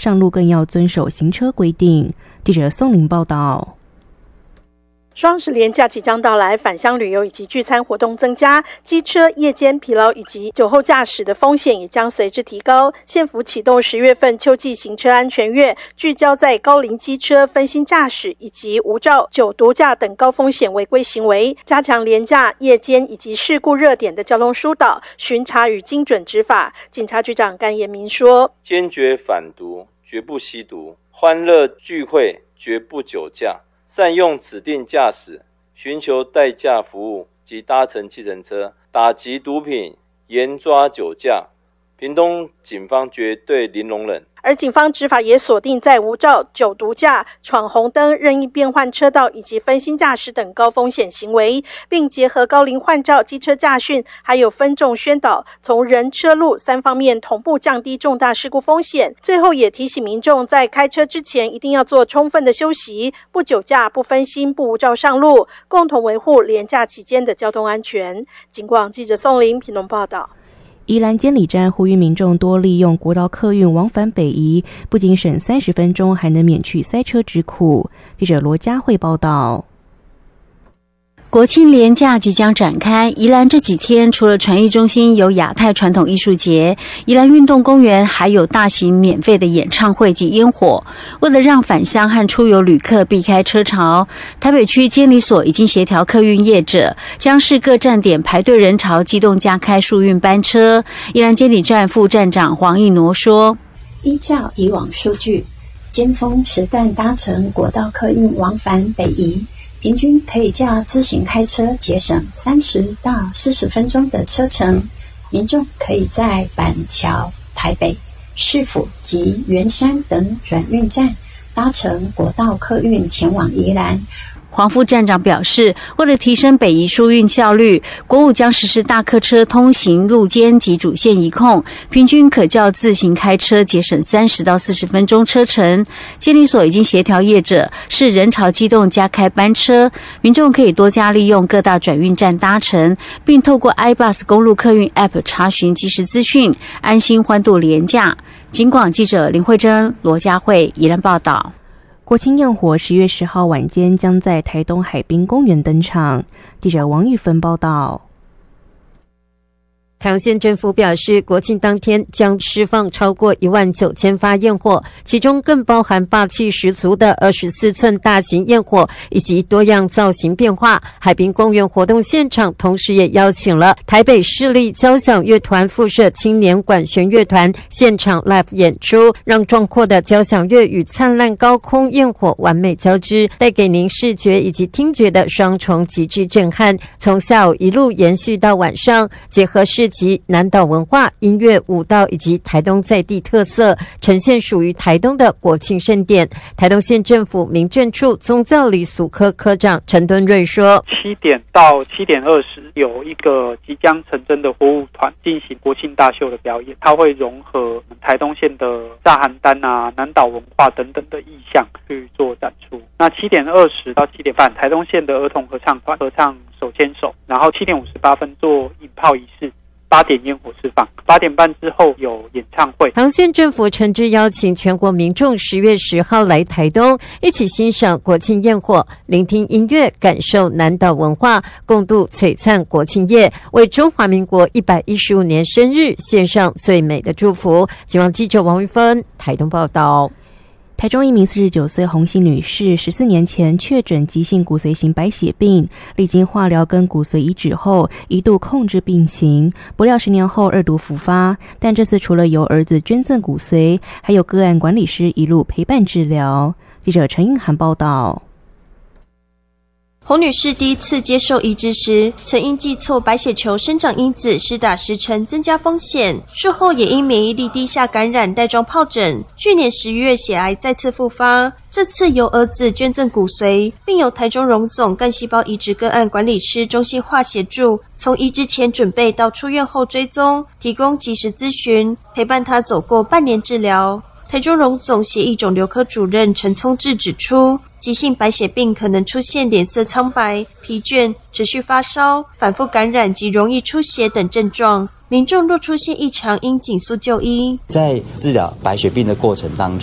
上路更要遵守行车规定。记者宋玲报道。 双十连假即将到来，返乡旅游以及聚餐活动增加，机车夜间疲劳以及酒后驾驶的风险也将随之提高。县府启动10月份秋季行车安全月，聚焦在高龄机车、分心驾驶以及无照酒毒驾等高风险违规行为，加强连假、夜间以及事故热点的交通疏导、巡查与精准执法。警察局长甘延明说： 坚决反毒，绝不吸毒，欢乐聚会绝不酒驾，善用指定驾驶，寻求代驾服务及搭乘计程车，打击毒品，严抓酒驾。屏东警方绝对零容忍。 而警方执法也锁定在无照、酒毒驾、闯红灯、任意变换车道以及分心驾驶等高风险行为，并结合高龄换照、机车驾训，还有分众宣导，从人、车、路3方面同步降低重大事故风险。最后也提醒民众，在开车之前一定要做充分的休息，不酒驾、不分心、不无照上路，共同维护连假期间的交通安全。警广记者宋玲屏东报道。 宜兰监理站呼吁民众多利用国道客运往返北宜，不仅省30分钟，还能免去塞车之苦。记者罗佳慧报道。 国庆连假即将展开，宜兰这几天除了传艺中心有亚太传统艺术节，宜兰运动公园还有大型免费的演唱会及烟火。为了让返乡和出游旅客避开车潮，台北区监理所已经协调客运业者，将市各站点排队人潮机动加开疏运班车。宜兰监理站副站长黄义挪说： 依照以往数据，尖峰时段搭乘国道客运往返北宜，平均可以较自行开车节省30到40分钟的车程，民众可以在板桥、台北、市府及圆山等转运站搭乘国道客运前往宜兰。 黄副站长表示，为了提升北宜疏运效率，国五将实施大客车通行路肩及主线一控，平均可较自行开车节省30到40分钟车程。监理所已经协调业者是人潮机动加开班车，民众可以多加利用各大转运站搭乘，并透过 iBus 公路客运 App 查询即时资讯，安心欢度连假。警广记者林慧珍、罗佳慧宜兰报道。 国庆焰火10月10号晚间将在台东海滨公园登场。记者王玉芬报道。 台东县政府表示，国庆当天将释放超过19000发焰火，其中更包含霸气十足的24寸大型焰火以及多样造型变化。海滨公园活动现场同时也邀请了台北市立交响乐团附设青年管弦乐团现场 live 演出，让壮阔的交响乐与灿烂高空焰火完美交织，带给您视觉以及听觉的双重极致震撼。从下午一路延续到晚上，结合市及南岛文化、音乐、舞蹈以及台东在地特色，呈现属于台东的国庆盛典。台东县政府民政处宗教礼俗科科长陈敦瑞说 ：7点到7点20有一个即将成真的火舞团进行国庆大秀的表演，它会融合台东县的炸邯郸啊、南岛文化等等的意象去做展出。那7点20到7点半，台东县的儿童合唱团合唱手牵手，然后7点58分做引炮仪式。8点烟火释放，8点半之后有演唱会。 台东县政府诚挚邀请全国民众10月10号来台东，一起欣赏国庆焰火，聆听音乐，感受南岛文化，共度璀璨国庆夜，为中华民国115年生日献上最美的祝福。警广记者王玉芬台东报道。 台中一名49岁洪姓女士14年前确诊急性骨髓型白血病，历经化疗跟骨髓移植后一度控制病情，不料10年后2度复发，但这次除了由儿子捐赠骨髓，还有个案管理师一路陪伴治疗。记者陈映涵报道。 洪女士第一次接受移植时，曾因记错白血球生长因子施打时程增加风险，术后也因免疫力低下感染带状疱疹。去年10月血癌再次复发，这次由儿子捐赠骨髓，并由台中荣总干细胞移植个案管理师中心化协助，从移植前准备到出院后追踪，提供及时咨询，陪伴他走过半年治疗。台中荣总血液肿瘤科主任陈聪志指出，急性白血病可能出现脸色苍白、疲倦、持续发烧、反复感染及容易出血等症状。民众若出现异常，应紧速就医。 在治疗白血病的过程当中，